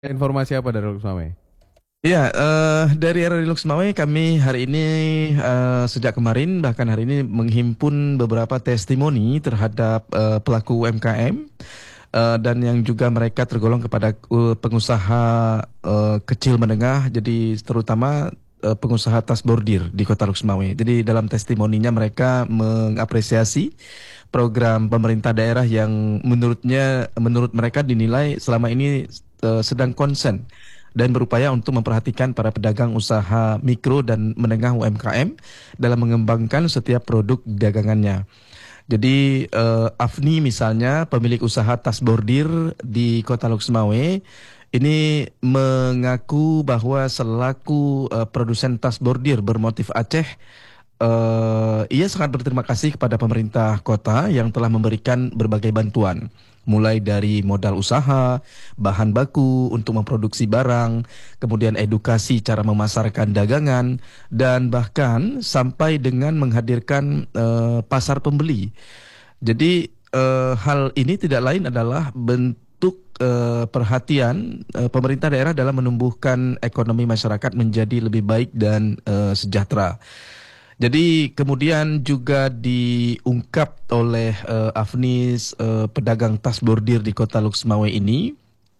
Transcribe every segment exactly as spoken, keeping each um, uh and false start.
Informasi apa dari Lux Mame? Ya, eh, dari R R Lux Mawai kami hari ini eh, sejak kemarin bahkan hari ini menghimpun beberapa testimoni terhadap eh, pelaku U M K M eh, dan yang juga mereka tergolong kepada eh, pengusaha eh, kecil menengah, jadi terutama eh, pengusaha tas bordir di Kota Lux Mawai. Jadi dalam testimoninya mereka mengapresiasi program pemerintah daerah yang menurutnya menurut mereka dinilai selama ini eh, sedang konsen dan berupaya untuk memperhatikan para pedagang usaha mikro dan menengah U M K M dalam mengembangkan setiap produk dagangannya. Jadi eh, Afni misalnya pemilik usaha tas bordir di Kota Loksmawe ini mengaku bahwa selaku eh, produsen tas bordir bermotif Aceh, eh, ia sangat berterima kasih kepada pemerintah kota yang telah memberikan berbagai bantuan, mulai dari modal usaha, bahan baku untuk memproduksi barang, kemudian edukasi cara memasarkan dagangan, dan bahkan sampai dengan menghadirkan eh, pasar pembeli. Jadi eh, hal ini tidak lain adalah bentuk eh, perhatian eh, pemerintah daerah dalam menumbuhkan ekonomi masyarakat menjadi lebih baik dan eh, sejahtera. Jadi kemudian juga diungkap oleh eh, Afnis, eh, pedagang tas bordir di Kota Luxmawe ini.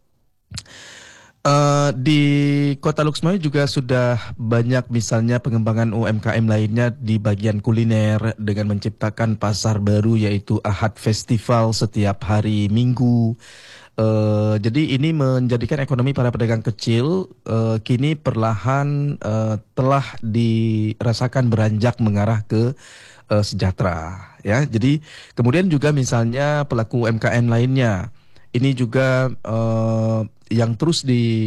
Eh, di Kota Luxmawe juga sudah banyak misalnya pengembangan U M K M lainnya di bagian kuliner dengan menciptakan pasar baru yaitu Ahad Festival setiap hari Minggu. Eh, jadi ini menjadikan ekonomi para pedagang kecil eh, kini perlahan eh, telah dirasakan beranjak mengarah ke eh, sejahtera ya. Jadi kemudian juga misalnya pelaku U M K M lainnya ini juga eh, yang terus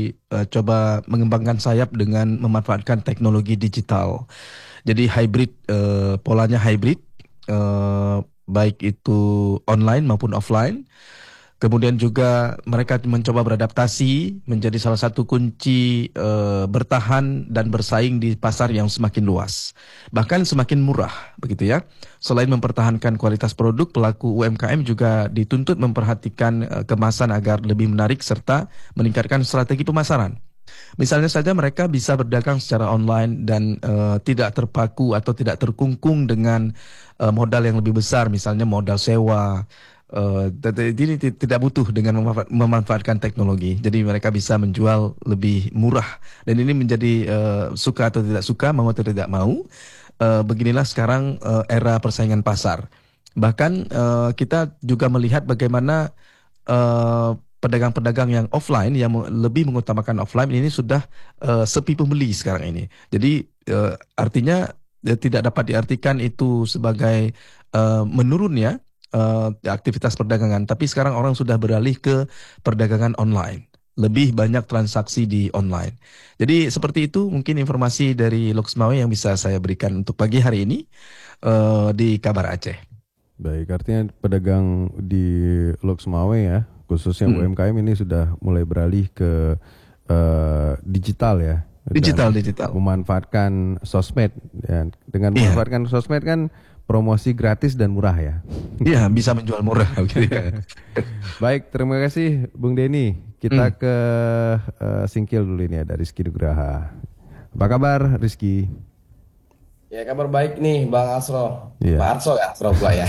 dicoba mengembangkan sayap dengan memanfaatkan teknologi digital. Jadi hybrid, eh, polanya hybrid, eh, baik itu online maupun offline. Kemudian juga mereka mencoba beradaptasi menjadi salah satu kunci eh, bertahan dan bersaing di pasar yang semakin luas, bahkan semakin murah, begitu ya. Selain mempertahankan kualitas produk, pelaku U M K M juga dituntut memperhatikan eh, kemasan agar lebih menarik serta meningkatkan strategi pemasaran. Misalnya saja mereka bisa berdagang secara online dan eh, tidak terpaku atau tidak terkungkung dengan eh, modal yang lebih besar, misalnya modal sewa. Eh, tet- Ini ti- tidak butuh dengan memanfa- memanfaatkan teknologi. Jadi mereka bisa menjual lebih murah. Dan ini menjadi eh, suka atau tidak suka, mau atau tidak mau. eh, beginilah sekarang eh, era persaingan pasar. Bahkan eh, kita juga melihat bagaimana eh, pedagang-pedagang yang offline yang me- lebih mengutamakan offline ini sudah eh, sepi pembeli sekarang ini. Jadi eh, artinya eh, tidak dapat diartikan itu sebagai eh, menurunnya eh, aktivitas perdagangan, tapi sekarang orang sudah beralih ke perdagangan online. Lebih banyak transaksi di online. Jadi seperti itu mungkin informasi dari Loksmawe yang bisa saya berikan untuk pagi hari ini eh, di Kabar Aceh. Baik, artinya pedagang di Lux Mame ya, khususnya Hmm. U M K M ini sudah mulai beralih ke eh, digital ya, Digital, dan digital. memanfaatkan sosmed. Ya. Dengan Iya. memanfaatkan sosmed kan promosi gratis dan murah ya. Iya, bisa menjual murah gitu ya. Baik, terima kasih Bung Denny. Hmm. Kita ke eh, Singkil dulu ini ada Rizky Nugraha. Apa kabar Rizky? Ya kabar baik nih Bang Asro. Bang Iya. Arso ya, Asro pula ya.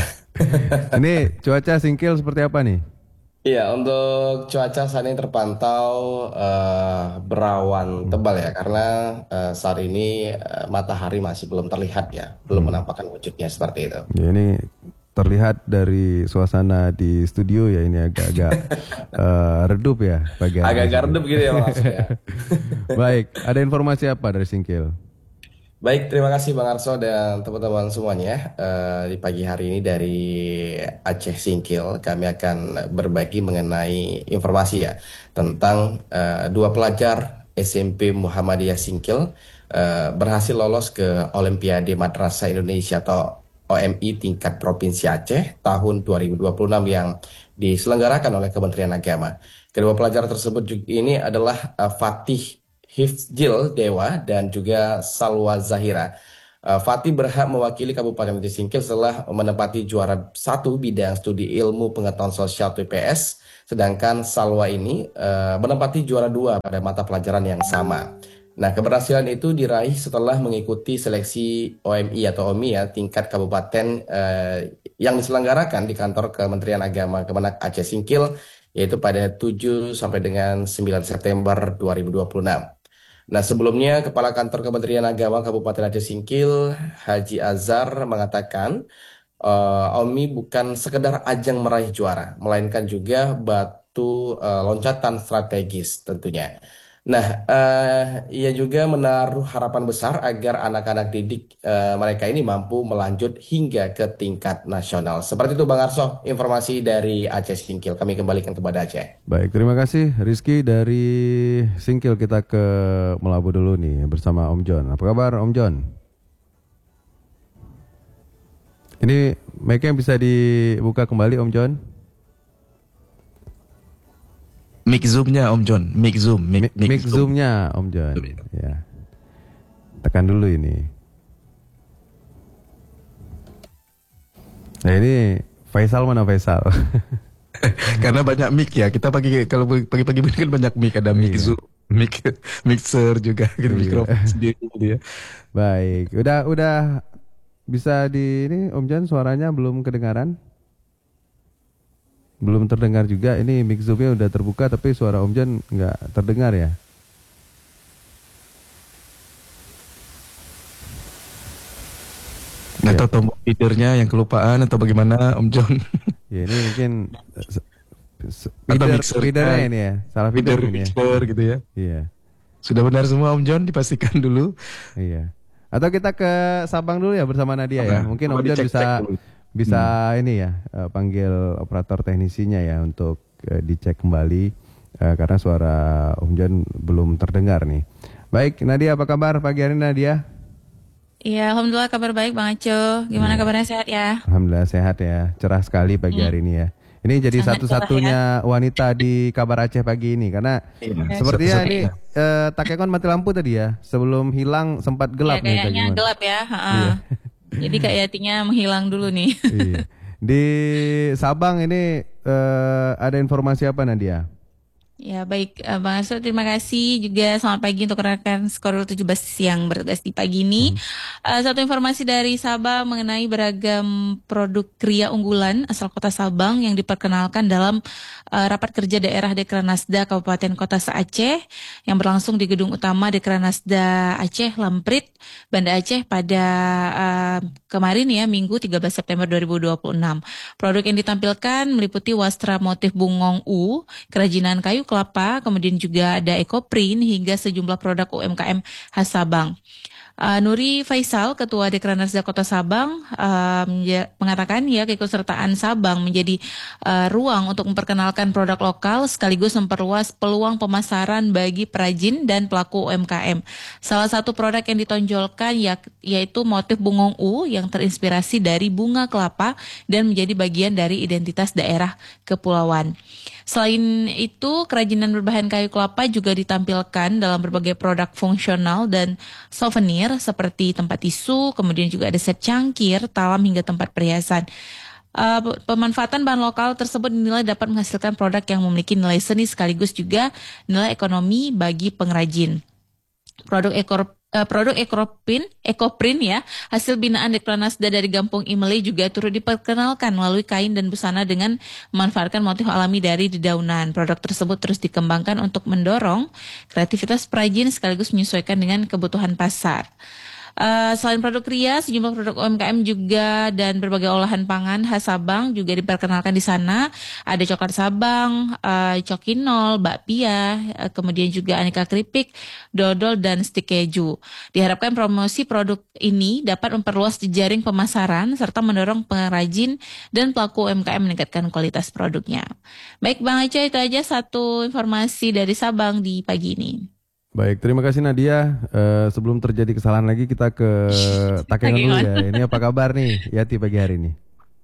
Ini cuaca Singkil seperti apa nih? Iya, untuk cuaca saat ini terpantau eh, berawan Hmm. tebal ya, karena eh, saat ini eh, matahari masih belum terlihat ya, belum Hmm. menampakkan wujudnya seperti itu. Ya, ini terlihat dari suasana di studio ya, ini agak-agak eh, redup ya pagi hari di Agak-agak sini. redup gitu ya Bang Arso ya. Baik, ada informasi apa dari Singkil? Baik, terima kasih Bang Arso dan teman-teman semuanya. Eh, di pagi hari ini dari Aceh Singkil, kami akan berbagi mengenai informasi ya tentang eh, dua pelajar S M P Muhammadiyah Singkil eh, berhasil lolos ke Olimpiade Madrasah Indonesia atau O M I tingkat Provinsi Aceh tahun dua ribu dua puluh enam yang diselenggarakan oleh Kementerian Agama. Kedua pelajar tersebut juga ini adalah eh, Fatih Hifzil Dewa dan juga Salwa Zahira. Uh, Fatih berhak mewakili Kabupaten Aceh Singkil setelah menempati juara satu bidang studi ilmu pengetahuan sosial T P S Sedangkan Salwa ini uh, menempati juara dua pada mata pelajaran yang sama. Nah, keberhasilan itu diraih setelah mengikuti seleksi O M I atau O M I ya, tingkat kabupaten uh, yang diselenggarakan di kantor Kementerian Agama Kemenak Aceh Singkil, yaitu pada tujuh sampai dengan sembilan September dua ribu dua puluh enam. Nah, sebelumnya Kepala Kantor Kementerian Agama Kabupaten Aceh Singkil, Haji Azhar, mengatakan uh, O M I bukan sekedar ajang meraih juara, melainkan juga batu uh, loncatan strategis tentunya. Nah, uh, ia juga menaruh harapan besar agar anak-anak didik uh, mereka ini mampu melanjut hingga ke tingkat nasional. Seperti itu Bang Arso, informasi dari Aceh Singkil. Kami kembalikan kepada Aceh. Baik, terima kasih Rizky dari Singkil. Kita ke Melabu dulu nih bersama Om John. Apa kabar Om John? Ini mic-nya bisa dibuka kembali Om John? Mic zoom-nya Om John, mic zoom, mic, mic, mic zoom-nya Om John. Ya. Tekan dulu ini. Nah ini Faisal mana Faisal? Karena banyak mic ya. Kita pagi kalau pagi-pagi kan banyak mic, ada mic iya. zoom, mic mixer juga, gitu, iya. mikrofon sendiri gitu ya. Baik, udah udah bisa di ini Om John, suaranya belum kedengaran? Belum terdengar juga. Ini mic zoom-nya udah terbuka tapi suara Om John nggak terdengar ya. Nggak tahu tombol feedernya yang kelupaan atau bagaimana Om John. Ya ini mungkin atau feeder, mixer feedernya ini ya, salah feeder, feeder ini ya. mixer gitu ya. Iya. Sudah benar semua Om John, dipastikan dulu. Iya. Atau kita ke Sabang dulu ya bersama Nadia ya. Mungkin Om John bisa bisa hmm. ini ya uh, panggil operator teknisinya ya untuk uh, dicek kembali uh, karena suara Om John belum terdengar nih. Baik, Nadia apa kabar pagi hari Nadia? Iya, alhamdulillah kabar baik Bang Aco. Gimana ya. Kabarnya, sehat ya? Alhamdulillah sehat ya. Cerah sekali pagi hmm. hari ini ya. Ini jadi sangat satu-satunya ya. wanita di Kabar Aceh pagi ini karena ya. sepertinya ini uh, Takekon mati lampu tadi ya. Sebelum hilang sempat gelap ya, nih. Kayaknya gelap ya. Iya. Jadi kayaknya menghilang dulu nih. Iya. Di Sabang ini uh, ada informasi apa Nadia? Ya baik uh, Bang Arso, terima kasih juga selamat pagi untuk rekan Skorul tujuh belas yang bertugas di pagi ini. Hmm. Uh, satu informasi dari Sabang mengenai beragam produk kria unggulan asal kota Sabang yang diperkenalkan dalam uh, rapat kerja daerah Dekranasda Kabupaten Kota Se-Aceh yang berlangsung di gedung utama Dekranasda Aceh Lamprit, Banda Aceh pada uh, kemarin ya Minggu tiga belas September dua ribu dua puluh enam. Produk yang ditampilkan meliputi wastra motif bungong U, kerajinan kayu kelapa, kemudian juga ada ekoprint hingga sejumlah produk U M K M khas Sabang. Uh, Nuri Faisal, Ketua Dekranasda Kota Sabang, uh, ya, mengatakan ya keikutsertaan Sabang menjadi uh, ruang untuk memperkenalkan produk lokal sekaligus memperluas peluang pemasaran bagi perajin dan pelaku U M K M. Salah satu produk yang ditonjolkan ya, yaitu motif bungong U yang terinspirasi dari bunga kelapa dan menjadi bagian dari identitas daerah kepulauan. Selain itu, kerajinan berbahan kayu kelapa juga ditampilkan dalam berbagai produk fungsional dan souvenir seperti tempat tisu, kemudian juga ada set cangkir, talam hingga tempat perhiasan. Uh, pemanfaatan bahan lokal tersebut dinilai dapat menghasilkan produk yang memiliki nilai seni sekaligus juga nilai ekonomi bagi pengrajin. Produk ekor Uh, produk ekoprint, ekoprint ya, hasil binaan Dekranasda dari Gampung Imele juga turut diperkenalkan melalui kain dan busana dengan memanfaatkan motif alami dari dedaunan. Produk tersebut terus dikembangkan untuk mendorong kreativitas perajin sekaligus menyesuaikan dengan kebutuhan pasar. Uh, selain produk kria, sejumlah produk U M K M juga dan berbagai olahan pangan khas Sabang juga diperkenalkan di sana. Ada coklat Sabang, uh, cokinol, bakpia, uh, kemudian juga aneka keripik, dodol, dan stik keju. Diharapkan promosi produk ini dapat memperluas jejaring pemasaran serta mendorong pengrajin dan pelaku U M K M meningkatkan kualitas produknya. Baik Bang Aceh, itu aja satu informasi dari Sabang di pagi ini. Baik, terima kasih Nadia. Uh, sebelum terjadi kesalahan lagi kita ke Takengon dulu ya. Ini apa kabar nih Yati pagi hari ini?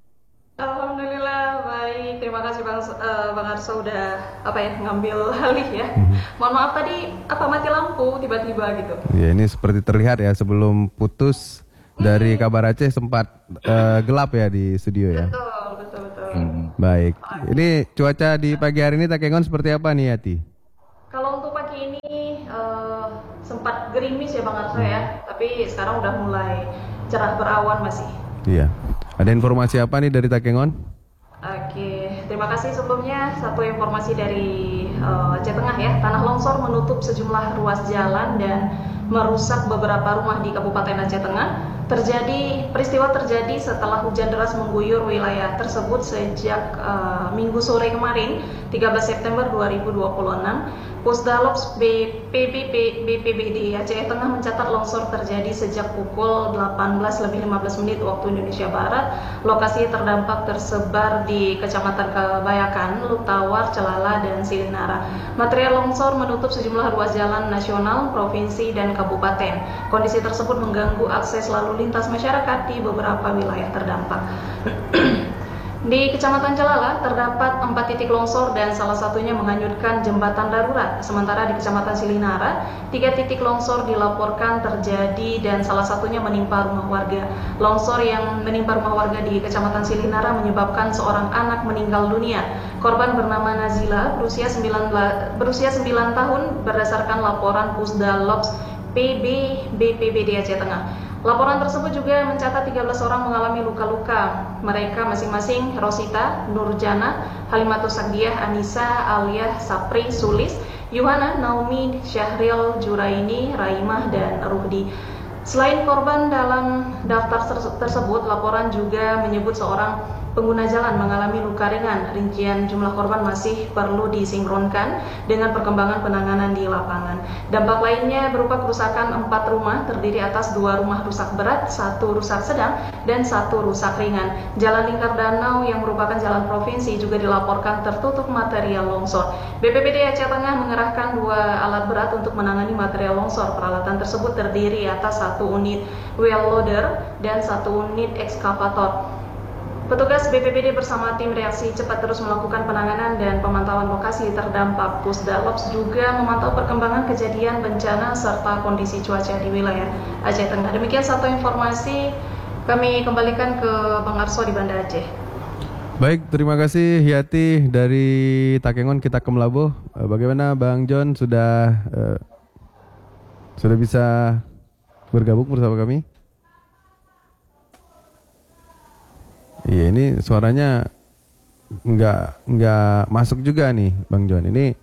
Alhamdulillah baik. Terima kasih Bang uh, Bang Arso udah apa ya ngambil alih ya. Mm-hmm. Mohon maaf tadi apa mati lampu tiba-tiba gitu. Ya ini seperti terlihat ya sebelum putus dari Kabar Aceh sempat uh, gelap ya di studio ya. Betul betul betul. Hmm. Baik. Ini cuaca di pagi hari ini Takengon seperti apa nih Yati? Kalau untuk pagi ini uh, sempat gerimis ya Bang Arso ya, tapi sekarang udah mulai cerah berawan masih. Iya. Ada informasi apa nih dari Takengon? Oke, terima kasih sebelumnya. Satu informasi dari uh, Aceh Tengah ya, tanah longsor menutup sejumlah ruas jalan dan merusak beberapa rumah di Kabupaten Aceh Tengah. Terjadi peristiwa terjadi setelah hujan deras mengguyur wilayah tersebut sejak uh, Minggu sore kemarin, tiga belas September dua ribu dua puluh enam. Pusdalops B P B B B P B D Aceh Tengah mencatat longsor terjadi sejak pukul delapan belas lebih lima belas menit waktu Indonesia Barat. Lokasi terdampak tersebar di Kecamatan Kebayakan, Lutawar, Celala, dan Silinara. Material longsor menutup sejumlah ruas jalan nasional, provinsi, dan kabupaten. Kondisi tersebut mengganggu akses lalu lintas masyarakat di beberapa wilayah terdampak. Di Kecamatan Celala terdapat empat titik longsor dan salah satunya menghanyutkan jembatan darurat. Sementara di Kecamatan Silinara, tiga titik longsor dilaporkan terjadi dan salah satunya menimpa rumah warga. Longsor yang menimpa rumah warga di Kecamatan Silinara menyebabkan seorang anak meninggal dunia. Korban bernama Nazila, berusia sembilan, berusia sembilan tahun berdasarkan laporan Pusdalops P B B P B D Aceh Tengah. Laporan tersebut juga mencatat tiga belas orang mengalami luka-luka. Mereka masing-masing Rosita, Nurjana, Halimatus Sakdiah, Anissa, Alia, Sapri, Sulis, Yuhana, Naomi, Syahril, Juraini, Raimah, dan Ruhdi. Selain korban dalam daftar tersebut, laporan juga menyebut seorang pengguna jalan mengalami luka ringan. Rincian jumlah korban masih perlu disinkronkan dengan perkembangan penanganan di lapangan. Dampak lainnya berupa kerusakan empat rumah, terdiri atas dua rumah rusak berat, satu rusak sedang, dan satu rusak ringan. Jalan Lingkar Danau yang merupakan jalan provinsi juga dilaporkan tertutup material longsor. B P B D Aceh Tengah mengerahkan dua alat berat untuk menangani material longsor. Peralatan tersebut terdiri atas satu unit wheel loader dan satu unit ekskavator. Petugas B P B D bersama tim reaksi cepat terus melakukan penanganan dan pemantauan lokasi terdampak. Pusdalops juga memantau perkembangan kejadian bencana serta kondisi cuaca di wilayah Aceh Tengah. Demikian satu informasi, kami kembalikan ke Bang Arso di Banda Aceh. Baik, terima kasih Yati dari Takengon. Kita ke Melabuh. Bagaimana Bang John, sudah uh, sudah bisa bergabung bersama kami? Iya, ini suaranya nggak nggak masuk juga nih Bang John. Ini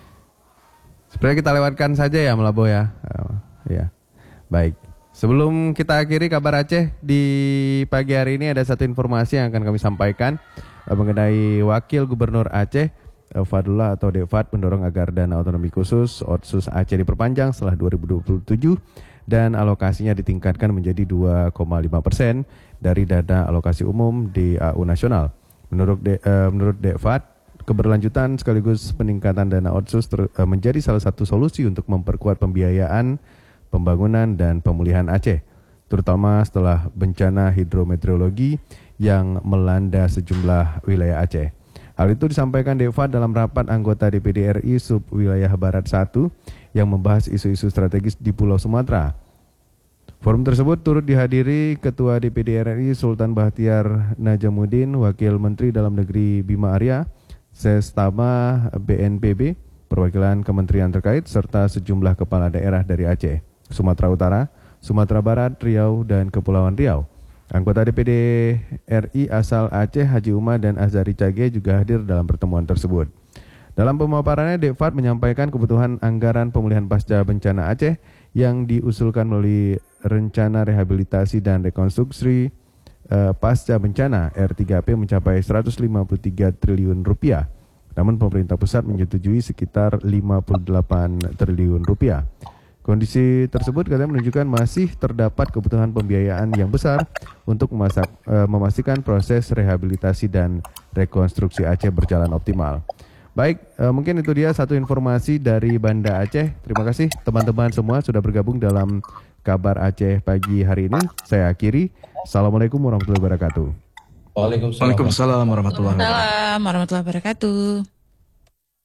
sebenarnya kita lewatkan saja ya Melabuh ya. Uh, ya, baik. Sebelum kita akhiri kabar Aceh di pagi hari ini, ada satu informasi yang akan kami sampaikan uh, mengenai Wakil Gubernur Aceh uh, Fadullah atau Dekfat mendorong agar dana otonomi khusus Otsus Aceh diperpanjang setelah dua ribu dua puluh tujuh dan alokasinya ditingkatkan menjadi dua koma lima persen dari dana alokasi umum di A U nasional. Menurut De, uh, menurut Dekfat, keberlanjutan sekaligus peningkatan dana Otsus ter, uh, menjadi salah satu solusi untuk memperkuat pembiayaan, pembangunan dan pemulihan Aceh, terutama setelah bencana hidrometeorologi yang melanda sejumlah wilayah Aceh. Hal itu disampaikan Dekfat dalam rapat anggota D P D R I Sub Wilayah Barat satu yang membahas isu-isu strategis di Pulau Sumatera. Forum tersebut turut dihadiri Ketua D P D R I Sultan Bahtiar Najamuddin, Wakil Menteri Dalam Negeri Bima Arya, Sestama B N P B, perwakilan kementerian terkait, serta sejumlah kepala daerah dari Aceh, Sumatera Utara, Sumatera Barat, Riau, dan Kepulauan Riau. Anggota D P D R I asal Aceh, Haji Umar dan Azhari Cage juga hadir dalam pertemuan tersebut. Dalam pemaparannya, Dekfat menyampaikan kebutuhan anggaran pemulihan pasca bencana Aceh yang diusulkan melalui Rencana Rehabilitasi dan Rekonstruksi uh, Pasca Bencana R tiga P mencapai seratus lima puluh tiga triliun rupiah. Namun pemerintah pusat menyetujui sekitar lima puluh delapan triliun rupiah. Kondisi tersebut katanya menunjukkan masih terdapat kebutuhan pembiayaan yang besar untuk memasak, uh, memastikan proses rehabilitasi dan rekonstruksi Aceh berjalan optimal. Baik, uh, mungkin itu dia satu informasi dari Banda Aceh. Terima kasih teman-teman semua sudah bergabung dalam kabar Aceh pagi hari ini. Saya akhiri. Assalamualaikum warahmatullahi wabarakatuh. Waalaikumsalam. Waalaikumsalam warahmatullahi wabarakatuh. Waalaikumsalam warahmatullahi wabarakatuh.